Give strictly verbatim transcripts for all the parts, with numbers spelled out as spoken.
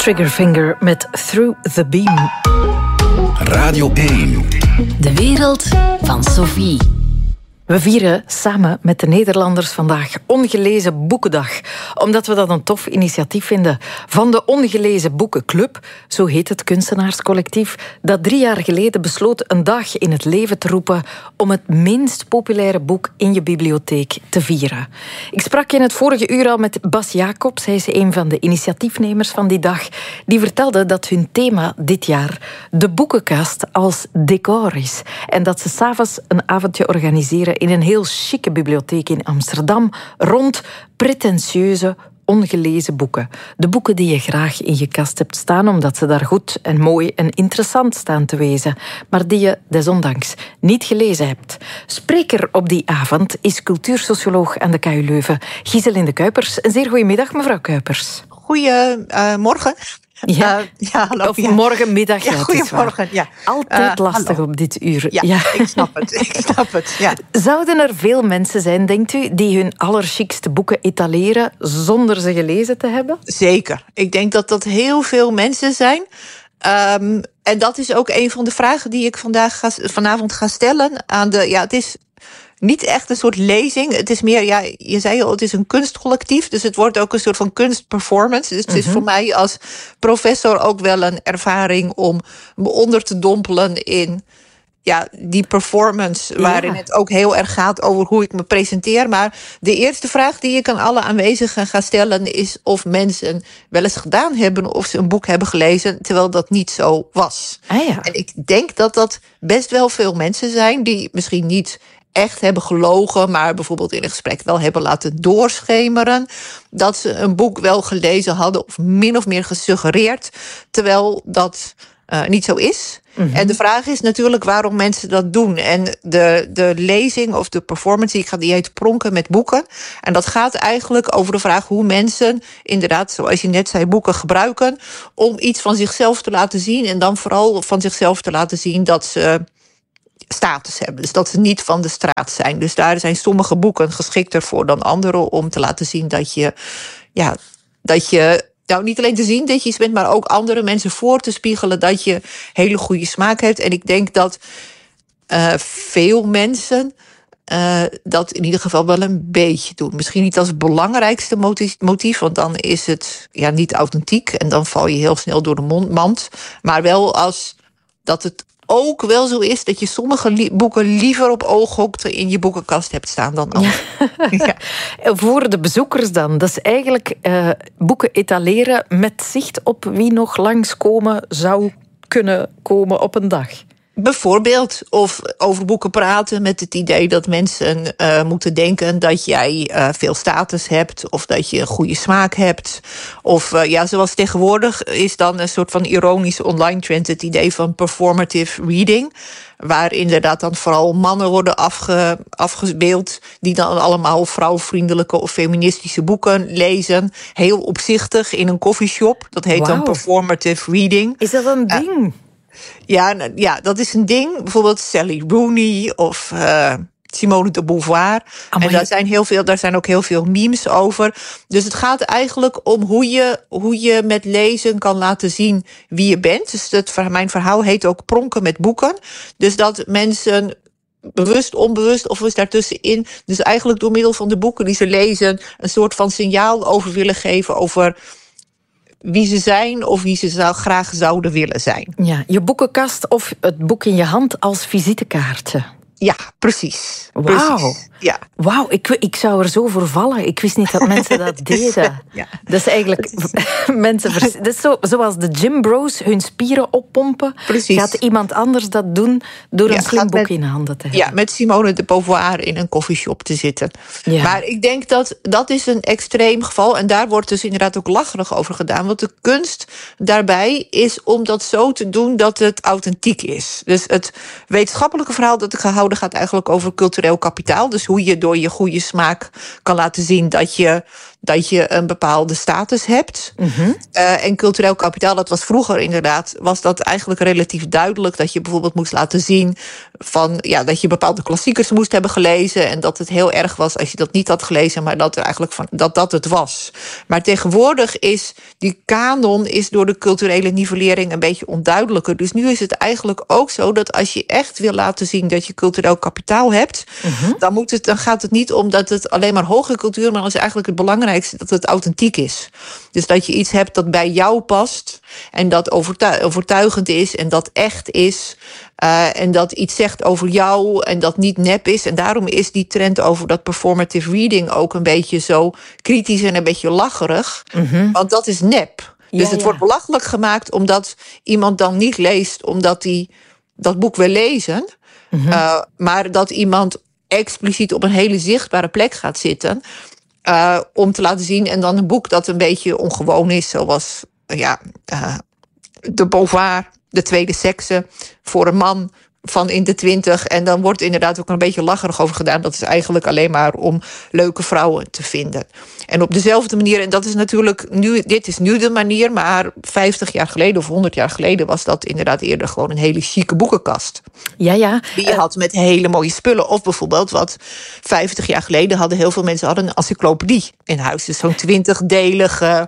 Triggerfinger met Through the Beam. Radio één. De wereld van Sophie. We vieren samen met de Nederlanders vandaag Ongelezen Boekendag, omdat we dat een tof initiatief vinden van de Ongelezen Boekenclub, zo heet het kunstenaarscollectief, dat drie jaar geleden besloot een dag in het leven te roepen om het minst populaire boek in je bibliotheek te vieren. Ik sprak in het vorige uur al met Bas Jacobs, hij is een van de initiatiefnemers van die dag, die vertelde dat hun thema dit jaar de boekenkast als decor is en dat ze 's avonds een avondje organiseren in een heel chique bibliotheek in Amsterdam rond pretentieuze, ongelezen boeken. De boeken die je graag in je kast hebt staan, omdat ze daar goed en mooi en interessant staan te wezen, maar die je desondanks niet gelezen hebt. Spreker op die avond is cultuursocioloog aan de K U Leuven, Giselinde Kuipers. Een zeer goedemiddag, mevrouw Kuipers. Goedemorgen. Ja, uh, ja, hallo, of ja. morgenmiddag. Ja, ja, goedemorgen. Ja. Altijd uh, lastig hallo. op dit uur. Ja, ja, ik snap het. Ik snap het. Ja. Zouden er veel mensen zijn, denkt u, die hun allerchicste boeken etaleren zonder ze gelezen te hebben? Zeker. Ik denk dat dat heel veel mensen zijn. Um, en dat is ook een van de vragen die ik vandaag ga, vanavond ga stellen aan de. Ja, het is niet echt een soort lezing. Het is meer, ja, je zei al, het is een kunstcollectief. Dus het wordt ook een soort van kunstperformance. Dus het is voor mij als professor ook wel een ervaring om me onder te dompelen in ja, die performance, waarin ja. het ook heel erg gaat over hoe ik me presenteer. Maar de eerste vraag die ik aan alle aanwezigen ga stellen is of mensen wel eens gedaan hebben of ze een boek hebben gelezen, terwijl dat niet zo was. Ah ja. En ik denk dat dat best wel veel mensen zijn die misschien niet echt hebben gelogen, maar bijvoorbeeld in een gesprek wel hebben laten doorschemeren dat ze een boek wel gelezen hadden of min of meer gesuggereerd, terwijl dat uh, niet zo is. Mm-hmm. En de vraag is natuurlijk waarom mensen dat doen. En de, de lezing of de performance, die, die heet Pronken met boeken. En dat gaat eigenlijk over de vraag hoe mensen, inderdaad, zoals je net zei, boeken gebruiken om iets van zichzelf te laten zien. En dan vooral van zichzelf te laten zien dat ze status hebben. Dus dat ze niet van de straat zijn. Dus daar zijn sommige boeken geschikter voor dan andere om te laten zien dat je, ja, dat je nou, niet alleen te zien dat je iets bent, maar ook andere mensen voor te spiegelen dat je hele goede smaak hebt. En ik denk dat uh, veel mensen uh, dat in ieder geval wel een beetje doen. Misschien niet als belangrijkste motief, motief, want dan is het ja, niet authentiek en dan val je heel snel door de mand. Maar wel als dat het ook wel zo is dat je sommige li- boeken liever op ooghoogte in je boekenkast hebt staan dan andere. Ja. Ja. Voor de bezoekers dan, dat is eigenlijk uh, boeken etaleren met zicht op wie nog langskomen zou kunnen komen op een dag. Bijvoorbeeld, of over boeken praten met het idee dat mensen uh, moeten denken dat jij uh, veel status hebt, of dat je een goede smaak hebt. Of uh, ja, zoals tegenwoordig is dan een soort van ironische online trend het idee van performative reading, waar inderdaad dan vooral mannen worden afge, afgebeeld die dan allemaal vrouwvriendelijke of feministische boeken lezen. Heel opzichtig in een coffeeshop. Dat heet wow. dan performative reading. Is dat een ding? Uh, Ja, ja, dat is een ding. Bijvoorbeeld Sally Rooney of uh, Simone de Beauvoir. Oh, en daar zijn, heel veel, daar zijn ook heel veel memes over. Dus het gaat eigenlijk om hoe je, hoe je met lezen kan laten zien wie je bent. Dus het, mijn verhaal heet ook Pronken met boeken. Dus dat mensen bewust, onbewust of is daartussenin, dus eigenlijk door middel van de boeken die ze lezen, een soort van signaal over willen geven over wie ze zijn of wie ze zou, graag zouden willen zijn. Ja, je boekenkast of het boek in je hand als visitekaartje. Ja, precies. Wauw. Ja. Wauw, ik, ik zou er zo voor vallen. Ik wist niet dat mensen dat deden. Ja. Dat is eigenlijk mensen. Vers- dat is zo, zoals de gym bros hun spieren oppompen. Precies. Gaat iemand anders dat doen door ja, een slim boek met, in handen te hebben? Ja, met Simone de Beauvoir in een coffeeshop te zitten. Ja. Maar ik denk dat dat is een extreem geval. En daar wordt dus inderdaad ook lacherig over gedaan. Want de kunst daarbij is om dat zo te doen dat het authentiek is. Dus het wetenschappelijke verhaal dat ik gehouden gaat eigenlijk over cultureel kapitaal. Dus hoe je door je goede smaak kan laten zien dat je dat je een bepaalde status hebt. Mm-hmm. Uh, en cultureel kapitaal, dat was vroeger inderdaad, was dat eigenlijk relatief duidelijk. Dat je bijvoorbeeld moest laten zien van, ja, dat je bepaalde klassiekers moest hebben gelezen. En dat het heel erg was als je dat niet had gelezen, maar dat er eigenlijk van, dat dat het was. Maar tegenwoordig is die kanon is door de culturele nivellering een beetje onduidelijker. Dus nu is het eigenlijk ook zo dat als je echt wil laten zien dat je cultureel kapitaal hebt, mm-hmm. dan, moet het, dan gaat het niet om dat het alleen maar hoge cultuur, maar dan is eigenlijk het belangrijkste dat het authentiek is. Dus dat je iets hebt dat bij jou past en dat overtuigend is en dat echt is. Uh, en dat iets zegt over jou en dat niet nep is. En daarom is die trend over dat performative reading ook een beetje zo kritisch en een beetje lacherig. Mm-hmm. Want dat is nep. Dus ja, het ja. wordt belachelijk gemaakt omdat iemand dan niet leest omdat hij dat boek wil lezen. Mm-hmm. Uh, maar dat iemand expliciet op een hele zichtbare plek gaat zitten. Uh, om te laten zien. En dan een boek dat een beetje ongewoon is. Zoals ja, uh, de Beauvoir, de tweede sekse, voor een man van in de twintig. En dan wordt inderdaad ook een beetje lacherig over gedaan. Dat is eigenlijk alleen maar om leuke vrouwen te vinden. En op dezelfde manier, en dat is natuurlijk nu, dit is nu de manier, maar vijftig jaar geleden of honderd jaar geleden was dat inderdaad eerder gewoon een hele chique boekenkast. Ja, ja. Die je uh, had met hele mooie spullen. Of bijvoorbeeld wat vijftig jaar geleden hadden heel veel mensen hadden een encyclopedie in huis. Dus zo'n twintigdelige.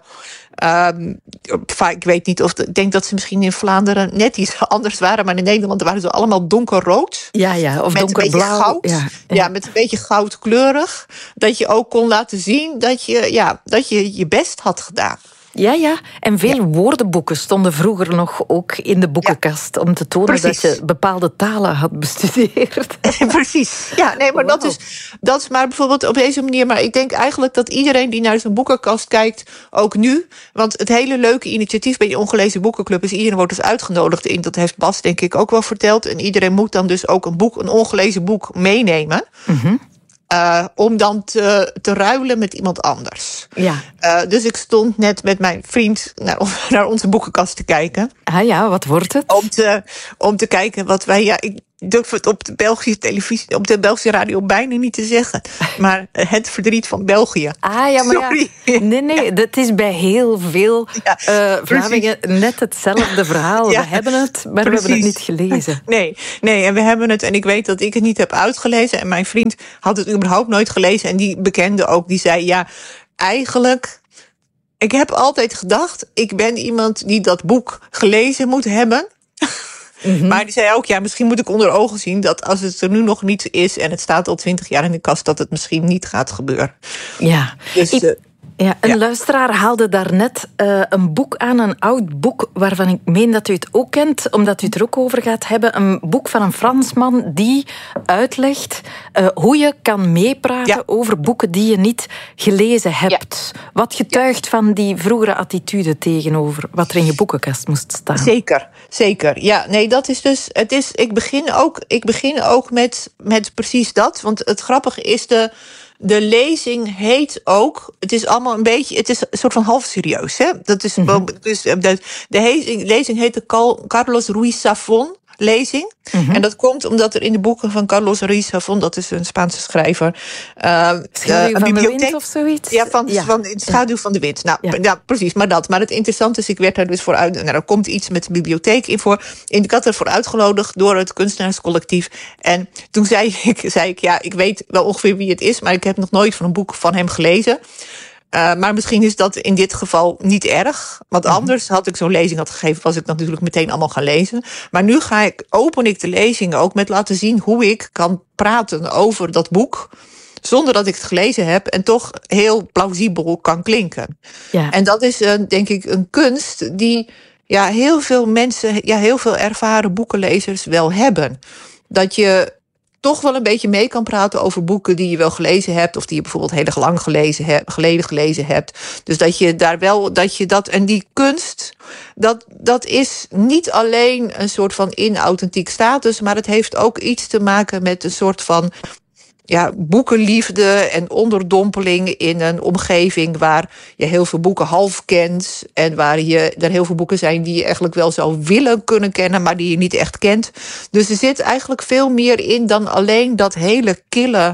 Um, ik weet niet of de, ik denk dat ze misschien in Vlaanderen net iets anders waren, maar in Nederland waren ze allemaal donkerrood. Ja, ja, of met donkerblauw. Een goud. Ja, ja. ja, met een beetje goudkleurig. Dat je ook kon laten zien dat je ja, dat je, je best had gedaan. Ja, ja. En veel ja. woordenboeken stonden vroeger nog ook in de boekenkast. Ja. Om te tonen Precies. dat je bepaalde talen had bestudeerd. Precies. Ja, nee, maar wow. dat, is, dat is maar bijvoorbeeld op deze manier. Maar ik denk eigenlijk dat iedereen die naar zo'n boekenkast kijkt, ook nu. Want het hele leuke initiatief bij die Ongelezen Boekenclub is, iedereen wordt dus uitgenodigd in. Dat heeft Bas denk ik ook wel verteld. En iedereen moet dan dus ook een boek, een ongelezen boek meenemen. Mm-hmm. Uh, om dan te, te ruilen met iemand anders. Ja. Uh, dus ik stond net met mijn vriend naar, naar onze boekenkast te kijken. Ah ja, wat wordt het? Om te, om te kijken wat wij... Ja, ik durf het op de Belgische televisie, op de Belgische radio bijna niet te zeggen. Maar het verdriet van België. Ah ja, maar Sorry. ja. Nee, nee, ja. dat is bij heel veel ja, uh, Vlamingen net hetzelfde verhaal. Ja, we hebben het, maar precies. we hebben het niet gelezen. Nee, nee, en we hebben het, en ik weet dat ik het niet heb uitgelezen. En mijn vriend had het überhaupt nooit gelezen. En die bekende ook, die zei, ja, eigenlijk... Ik heb altijd gedacht, ik ben iemand die dat boek gelezen moet hebben. Mm-hmm. Maar die zei ook, ja, misschien moet ik onder ogen zien dat als het er nu nog niet is en het staat al twintig jaar in de kast, dat het misschien niet gaat gebeuren. Ja, dus, ik, uh, ja een ja. luisteraar haalde daarnet uh, een boek aan, een oud boek waarvan ik meen dat u het ook kent, omdat u het er ook over gaat hebben. Een boek van een Fransman die uitlegt uh, hoe je kan meepraten ja. over boeken die je niet gelezen hebt. Ja. Wat getuigt ja. van die vroegere attitude tegenover wat er in je boekenkast moest staan. Zeker, zeker. Ja, nee, dat is dus. Het is. Ik begin ook. Ik begin ook met met precies dat. Want het grappige is de. De lezing heet ook, het is allemaal een beetje, het is een soort van half serieus, hè? Dat is, mm-hmm. dus de, de lezing, lezing heet de Carlos Ruiz Zafón lezing. Mm-hmm. En dat komt omdat er in de boeken van Carlos Ruiz Zafón, dat is een Spaanse schrijver, uh, Schaduw uh, van bibliotheek, de wind of zoiets? Ja, van, ja. van Schaduw ja. van de wind. Nou, ja. ja, precies, maar dat. Maar het interessante is, ik werd daar dus voor uit, nou, er komt iets met de bibliotheek in voor. En ik had ervoor uitgenodigd door het kunstenaarscollectief. En toen zei ik, zei ik, ja, ik weet wel ongeveer wie het is, maar ik heb nog nooit van een boek van hem gelezen. Uh, maar misschien is dat in dit geval niet erg. Want mm-hmm. anders had ik zo'n lezing had gegeven, was ik natuurlijk meteen allemaal gaan lezen. Maar nu ga ik, open ik de lezing ook met laten zien hoe ik kan praten over dat boek, zonder dat ik het gelezen heb en toch heel plausibel kan klinken. Ja. En dat is een, denk ik een kunst die ja, heel veel mensen, ja, heel veel ervaren boekenlezers wel hebben. Dat je toch wel een beetje mee kan praten over boeken die je wel gelezen hebt, of die je bijvoorbeeld heel erg lang gelezen hebt, geleden gelezen hebt. Dus dat je daar wel, dat je dat, en die kunst, dat, dat is niet alleen een soort van inauthentiek status, maar het heeft ook iets te maken met een soort van ja, boekenliefde en onderdompeling in een omgeving waar je heel veel boeken half kent en waar je, er heel veel boeken zijn die je eigenlijk wel zou willen kunnen kennen, maar die je niet echt kent. Dus er zit eigenlijk veel meer in dan alleen dat hele kille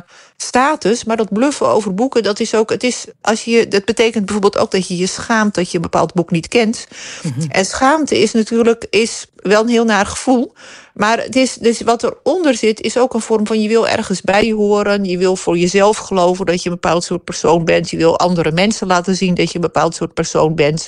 status, maar dat bluffen over boeken, dat is ook, het is, als je, dat betekent bijvoorbeeld ook dat je je schaamt dat je een bepaald boek niet kent. Mm-hmm. En schaamte is natuurlijk, is wel een heel naar gevoel. Maar het is, dus wat eronder zit, is ook een vorm van je wil ergens bij horen. Je wil voor jezelf geloven dat je een bepaald soort persoon bent. Je wil andere mensen laten zien dat je een bepaald soort persoon bent.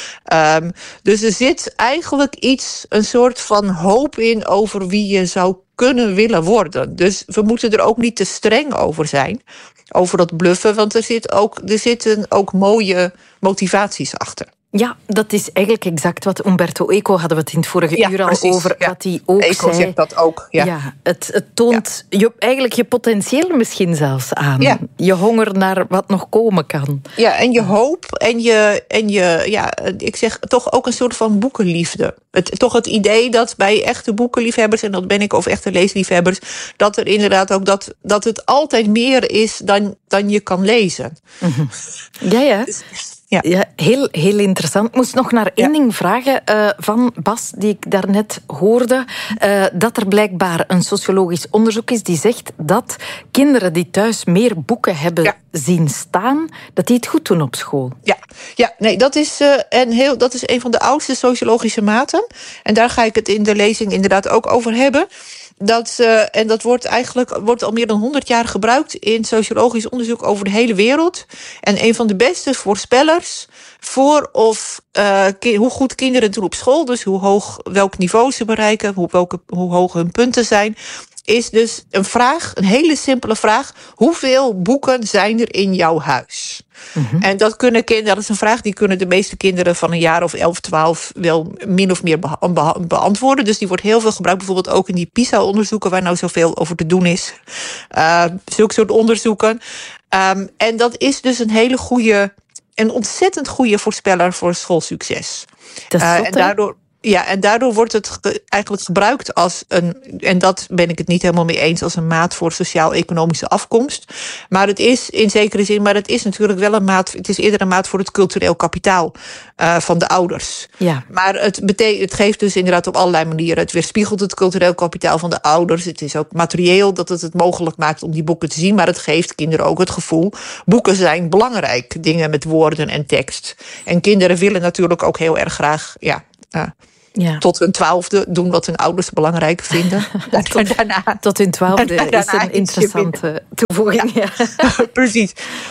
Um, dus er zit eigenlijk iets, een soort van hoop in over wie je zou kunnen willen worden. Dus we moeten er ook niet te streng over zijn. Over dat bluffen, want er, zit ook, er zitten ook mooie motivaties achter. Ja, dat is eigenlijk exact wat Umberto Eco, hadden we het in het vorige ja, uur al precies, over, ja. wat hij ook Eco zei. zegt dat ook. Ja, ja het, het toont ja. je, eigenlijk je potentieel misschien zelfs aan. Ja. Je honger naar wat nog komen kan. Ja, en je hoop en je, en je ja, ik zeg toch ook een soort van boekenliefde. Het, toch het idee dat bij echte boekenliefhebbers, en dat ben ik, of echte leesliefhebbers, dat er inderdaad ook dat, dat het altijd meer is dan, dan je kan lezen. Mm-hmm. Ja, ja. Dus, Ja. Ja, heel, heel interessant. Ik moest nog naar één ja. ding vragen uh, van Bas, die ik daarnet hoorde. Uh, dat er blijkbaar een sociologisch onderzoek is die zegt dat kinderen die thuis meer boeken hebben ja. zien staan, dat die het goed doen op school. Ja, ja nee, dat is, uh, een heel, dat is een van de oudste sociologische maten. En daar ga ik het in de lezing inderdaad ook over hebben. Dat, uh, en dat wordt eigenlijk wordt al meer dan honderd jaar gebruikt in sociologisch onderzoek over de hele wereld. En een van de beste voorspellers voor of uh, ki- hoe goed kinderen doen op school, dus hoe hoog, welk niveau ze bereiken, hoe, welke, hoe hoog hun punten zijn, is dus een vraag, een hele simpele vraag: hoeveel boeken zijn er in jouw huis? Mm-hmm. En dat kunnen kinderen, dat is een vraag die kunnen de meeste kinderen van een jaar of elf, twaalf wel min of meer be- be- beantwoorden. Dus die wordt heel veel gebruikt, bijvoorbeeld ook in die PISA-onderzoeken, waar nou zoveel over te doen is. Uh, zulke soort onderzoeken. Um, en dat is dus een hele goede, een ontzettend goede voorspeller voor schoolsucces. Dat is uh, zot, en daardoor. Ja, en daardoor wordt het ge- eigenlijk gebruikt als een, en dat ben ik het niet helemaal mee eens, als een maat voor sociaal-economische afkomst. Maar het is in zekere zin, maar het is natuurlijk wel een maat, het is eerder een maat voor het cultureel kapitaal uh, van de ouders. Ja. Maar het, bete- het geeft dus inderdaad op allerlei manieren. Het weerspiegelt het cultureel kapitaal van de ouders. Het is ook materieel dat het het mogelijk maakt om die boeken te zien. Maar het geeft kinderen ook het gevoel, boeken zijn belangrijk, dingen met woorden en tekst. En kinderen willen natuurlijk ook heel erg graag, ja, uh, Ja. tot hun twaalfde doen wat hun ouders belangrijk vinden. tot, daarna, tot hun twaalfde daarna is een interessante toevoeging. Ja. Ja. Precies.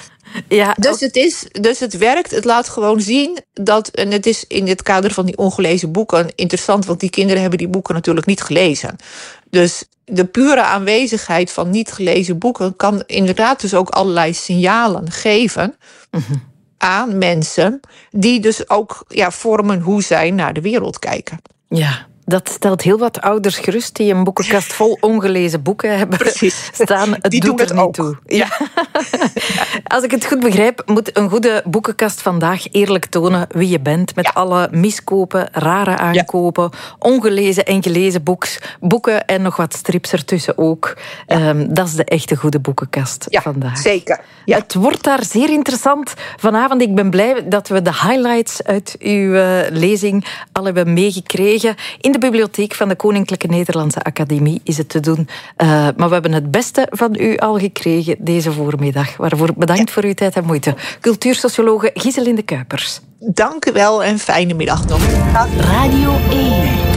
Ja, dus, het is, dus het werkt, het laat gewoon zien dat, en het is in het kader van die ongelezen boeken interessant, want die kinderen hebben die boeken natuurlijk niet gelezen. Dus de pure aanwezigheid van niet gelezen boeken kan inderdaad dus ook allerlei signalen geven mm-hmm. aan mensen die dus ook ja, vormen hoe zij naar de wereld kijken. Ja. Dat stelt heel wat ouders gerust die een boekenkast vol ongelezen boeken hebben Precies. staan. Het die doet doen er het niet ook. toe. Ja. Als ik het goed begrijp, moet een goede boekenkast vandaag eerlijk tonen wie je bent. Met ja. alle miskopen, rare aankopen, ja. ongelezen en gelezen boeks, boeken en nog wat strips ertussen ook. Ja. Um, dat is de echte goede boekenkast ja, vandaag. Zeker. Ja. Het wordt daar zeer interessant vanavond. Ik ben blij dat we de highlights uit uw uh, lezing al hebben meegekregen. In de bibliotheek van de Koninklijke Nederlandse Academie is het te doen. Uh, maar we hebben het beste van u al gekregen deze voormiddag. Waarvoor bedankt ja. voor uw tijd en moeite. Cultuursociologe Giselinde Kuipers. Dank u wel en fijne middag nog. Radio één.